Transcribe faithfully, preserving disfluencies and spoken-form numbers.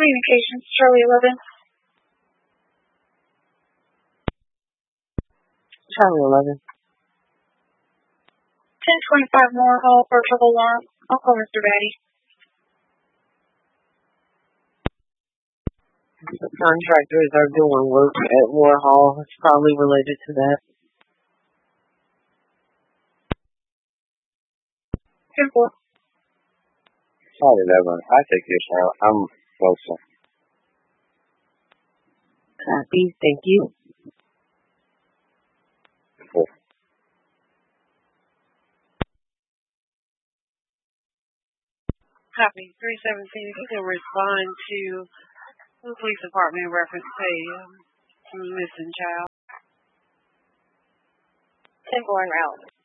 Communications, Charlie eleven. Charlie eleven. ten twenty-five Moore Hall for trouble alarm. I'll call Mister Batty. The contractors are doing work at Moore Hall. It's probably related to that. ten four. Charlie eleven. I take this out. I'm closer. Copy. Thank you. Cool. Copy. three seventeen. If you can respond to the police department in reference to a um, missing child. ten four en route.